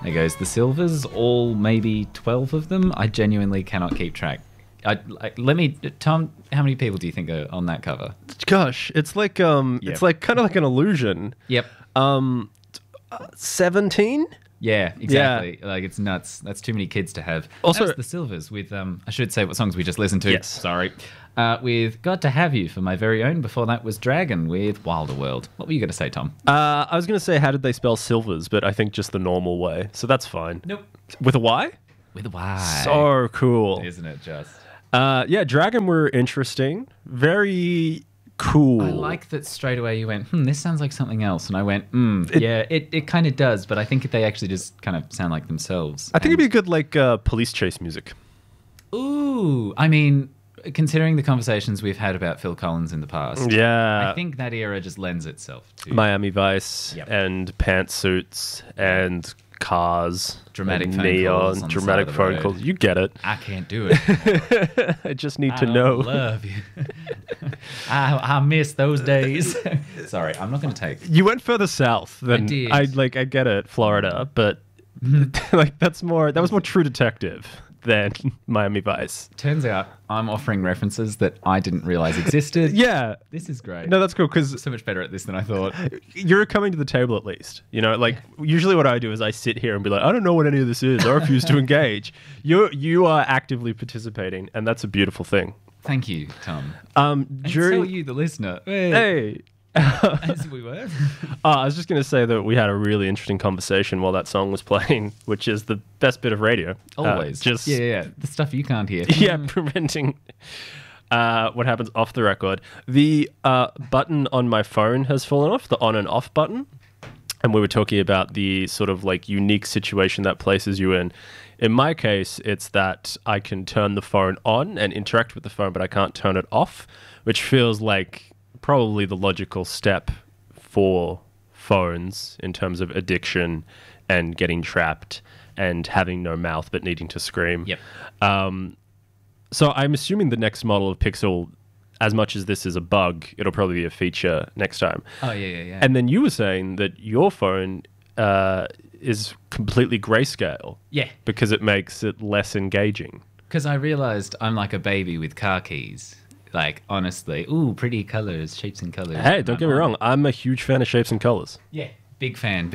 There goes the Silvers, all maybe 12 of them. I genuinely cannot keep track. Tom, how many people do you think are on that cover? Gosh, it's like it's like kind of like an illusion. Yep. 17? Yeah, exactly. Yeah. Like, it's nuts. That's too many kids to have. Also, the Silvers with, I should say what songs we just listened to. Yes. Sorry. With Got to Have You for My Very Own. Before that was Dragon with Wilder World. What were you going to say, Tom? I was going to say, how did they spell Silvers? But I think just the normal way. So that's fine. Nope. With a Y? With a Y. So cool. Isn't it just? Yeah, Dragon were interesting. Very cool. I like that straight away you went, this sounds like something else. And I went, yeah, it kind of does. But I think they actually just kind of sound like themselves. I think it'd be good like police chase music. Ooh, I mean, considering the conversations we've had about Phil Collins in the past, yeah, I think that era just lends itself to Miami Vice and pantsuits and cars, dramatic and phone neon, calls on dramatic the side of the phone calls. road. You get it. I can't do it. I just need to know. I love you. I miss those days. Sorry, I'm not going to take. You went further south than I get it, Florida, but like that was more True Detective than Miami Vice. Turns out I'm offering references that I didn't realize existed. Yeah. This is great. No, that's cool because so much better at this than I thought. You're coming to the table at least. You know, like usually what I do is I sit here and be like, I don't know what any of this is. I refuse to engage. You are actively participating, and that's a beautiful thing. Thank you, Tom. And so you, the listener. Hey. As we were. I was just going to say that we had a really interesting conversation while that song was playing, which is the best bit of radio. Always. The stuff you can't hear. Yeah, preventing what happens off the record. The button on my phone has fallen off, the on and off button. And we were talking about the sort of like unique situation that places you in. In my case, it's that I can turn the phone on and interact with the phone, but I can't turn it off, which feels like probably the logical step for phones in terms of addiction and getting trapped and having no mouth but needing to scream. Yep. So I'm assuming the next model of Pixel, as much as this is a bug, it'll probably be a feature next time. Oh, yeah. And then you were saying that your phone is completely grayscale. Yeah. Because it makes it less engaging. Because I realized I'm like a baby with car keys. Like, honestly, pretty colors, shapes and colors. Hey, don't get me wrong. I'm a huge fan of shapes and colors. Yeah, big fan.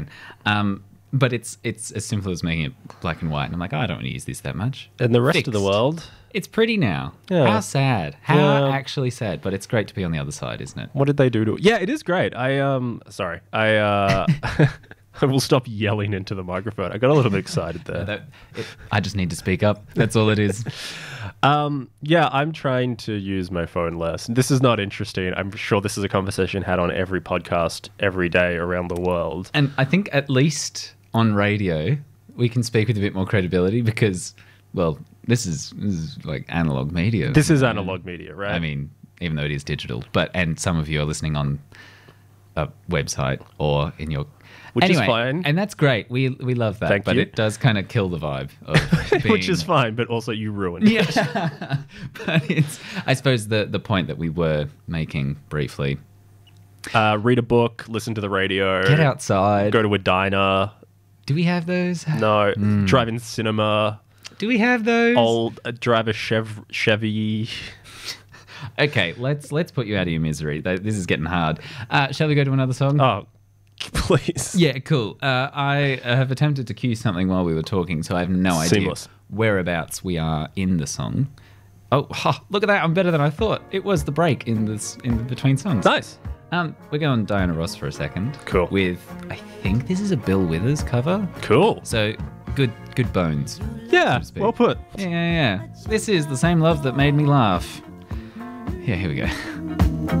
But it's as simple as making it black and white. And I'm like, I don't want to use this that much. And the rest of the world? It's pretty now. Yeah. How sad. How actually sad. But it's great to be on the other side, isn't it? What did they do to it? Yeah, it is great. I will stop yelling into the microphone. I got a little bit excited there. I just need to speak up. That's all it is. Yeah, I'm trying to use my phone less. This is not interesting. I'm sure this is a conversation had on every podcast every day around the world. And I think at least on radio, we can speak with a bit more credibility because, well, this is like analog media. This is analog media, right? I mean, even though it is digital. And some of you are listening on a website or in your... Which is fine. And that's great. We love that. Thank you. It does kind of kill the vibe of being... Which is fine, but also you ruined it. Yeah. But it's, I suppose, the point that we were making briefly. Read a book, listen to the radio. Get outside. Go to a diner. Do we have those? No. Drive in cinema. Do we have those? Drive a Chevy. Okay, let's put you out of your misery. This is getting hard. Shall we go to another song? Oh, please. Yeah, cool. I have attempted to cue something while we were talking, so I have no idea whereabouts we are in the song. Oh, look at that. I'm better than I thought. It was the break in between songs. Nice. We're going Diana Ross for a second. Cool. With, I think this is a Bill Withers cover. Cool. So, good bones. Yeah, well put. Yeah. This is The Same Love That Made Me Laugh. Yeah, here we go.